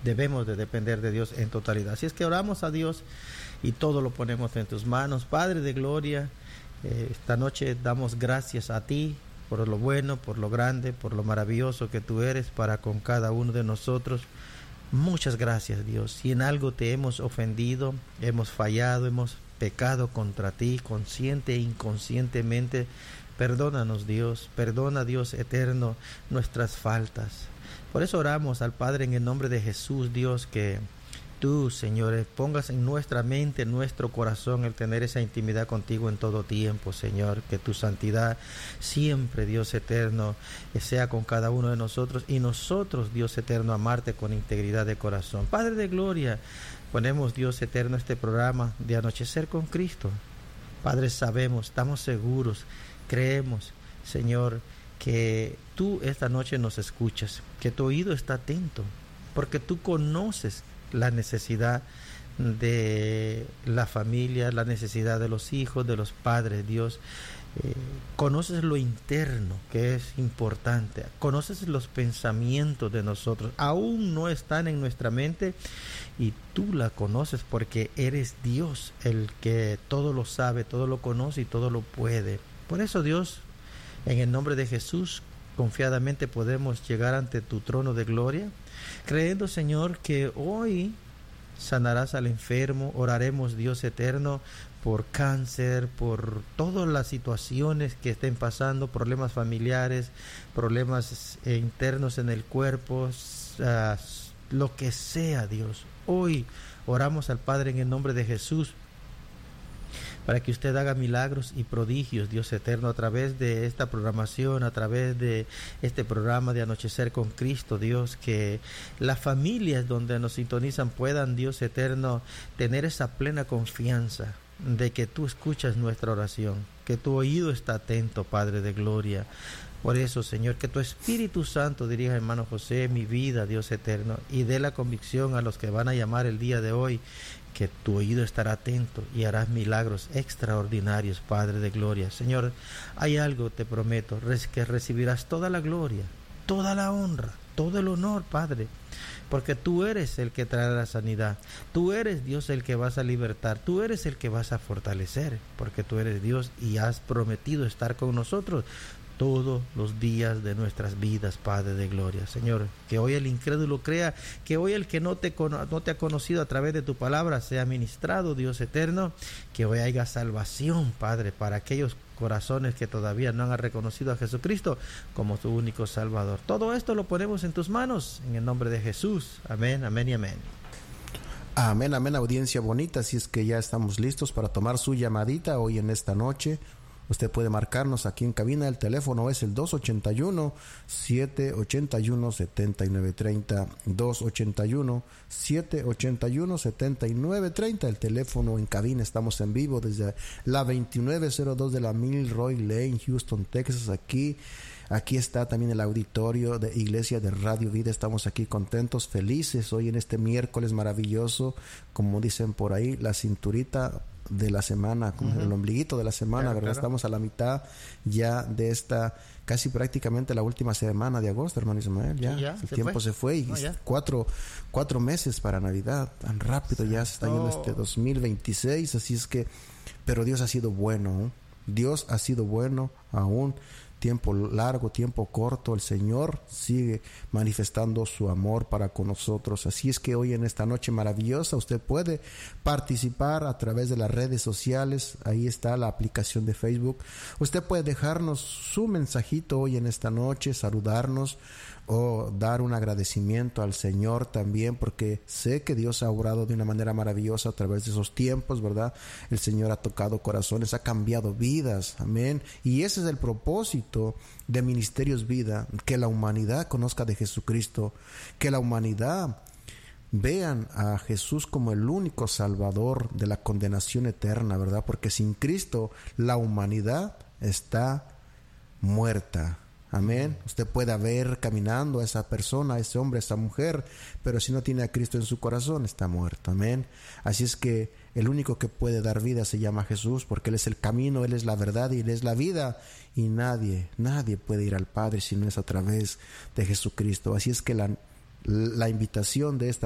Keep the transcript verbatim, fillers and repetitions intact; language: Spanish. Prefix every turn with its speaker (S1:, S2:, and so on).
S1: debemos de depender de Dios en totalidad. Así es que oramos a Dios y todo lo ponemos en tus manos. Padre de gloria, eh, esta noche damos gracias a ti por lo bueno, por lo grande, por lo maravilloso que tú eres para con cada uno de nosotros. Muchas gracias, Dios. Si en algo te hemos ofendido, hemos fallado, hemos pecado contra ti, consciente e inconscientemente, perdónanos, Dios. Perdona, Dios eterno, nuestras faltas. Por eso oramos al Padre en el nombre de Jesús, Dios, que tú, Señor, pongas en nuestra mente, en nuestro corazón, el tener esa intimidad contigo en todo tiempo, Señor. Que tu santidad siempre, Dios eterno, sea con cada uno de nosotros, y nosotros, Dios eterno, amarte con integridad de corazón. Padre de gloria, ponemos, Dios eterno, este programa de Anochecer con Cristo. Padre, sabemos, estamos seguros, creemos, Señor, que tú esta noche nos escuchas, que tu oído está atento, porque tú conoces la necesidad de la familia, la necesidad de los hijos, de los padres, Dios. Eh, conoces lo interno, que es importante. Conoces los pensamientos de nosotros. Aún no están en nuestra mente y tú la conoces porque eres Dios, el que todo lo sabe, todo lo conoce y todo lo puede. Por eso, Dios, en el nombre de Jesús, confiadamente podemos llegar ante tu trono de gloria, creyendo, Señor, que hoy sanarás al enfermo. Oraremos, Dios eterno, por cáncer, por todas las situaciones que estén pasando, problemas familiares, problemas eh, internos en el cuerpo, uh, lo que sea, Dios. Hoy oramos al Padre en el nombre de Jesús, para que usted haga milagros y prodigios, Dios eterno, a través de esta programación, a través de este programa de Anochecer con Cristo, Dios, que las familias donde nos sintonizan puedan, Dios eterno, tener esa plena confianza de que tú escuchas nuestra oración, que tu oído está atento, Padre de gloria. Por eso, Señor, que tu Espíritu Santo dirija, hermano José, mi vida, Dios eterno, y dé la convicción a los que van a llamar el día de hoy, que tu oído estará atento y harás milagros extraordinarios, Padre de gloria. Señor, hay algo, te prometo, que recibirás toda la gloria, toda la honra, todo el honor, Padre, porque tú eres el que trae la sanidad, tú eres, Dios, el que vas a libertar, tú eres el que vas a fortalecer, porque tú eres Dios y has prometido estar con nosotros todos los días de nuestras vidas, Padre de gloria. Señor, que hoy el incrédulo crea, que hoy el que no te, no te ha conocido a través de tu palabra sea ministrado, Dios eterno, que hoy haya salvación, Padre, para aquellos corazones que todavía no han reconocido a Jesucristo como su único Salvador. Todo esto lo ponemos en tus manos, en el nombre de Jesús. Amén, amén y amén.
S2: Amén, amén, audiencia bonita. Así es que ya estamos listos para tomar su llamadita hoy en esta noche. Usted puede marcarnos aquí en cabina. El teléfono es el dos ochenta y uno, siete ochenta y uno, setenta y nueve treinta. dos ochenta y uno, siete ochenta y uno, setenta y nueve treinta. El teléfono en cabina. Estamos en vivo desde la veintinueve cero dos de la Milroy Lane, Houston, Texas. Aquí, aquí está también el auditorio de Iglesia de Radio Vida. Estamos aquí contentos, felices hoy en este miércoles maravilloso. Como dicen por ahí, la cinturita de la semana, como uh-huh. el ombliguito de la semana, claro, ¿verdad? Claro. Estamos a la mitad ya de esta, casi prácticamente la última semana de agosto, hermano Ismael. Ya, ya el se tiempo fue. se fue y no, cuatro, cuatro meses para Navidad, tan rápido ya se está yendo este dos mil veintiséis, así es que, pero Dios ha sido bueno, ¿eh? Dios ha sido bueno aún. Tiempo largo, tiempo corto, el Señor sigue manifestando su amor para con nosotros. Así es que hoy en esta noche maravillosa usted puede participar a través de las redes sociales. Ahí está la aplicación de Facebook. Usted puede dejarnos su mensajito hoy en esta noche, saludarnos o dar un agradecimiento al Señor también, porque sé que Dios ha obrado de una manera maravillosa a través de esos tiempos, ¿verdad? El Señor ha tocado corazones, ha cambiado vidas, amén. Y ese es el propósito de Ministerios Vida, que la humanidad conozca de Jesucristo, que la humanidad vean a Jesús como el único salvador de la condenación eterna, ¿verdad? Porque sin Cristo la humanidad está muerta. Amén. Usted puede ver caminando a esa persona, a ese hombre, a esa mujer, pero si no tiene a Cristo en su corazón, está muerto. Amén. Así es que el único que puede dar vida se llama Jesús, porque Él es el camino, Él es la verdad y Él es la vida. Y nadie, nadie puede ir al Padre si no es a través de Jesucristo. Así es que la, la invitación de esta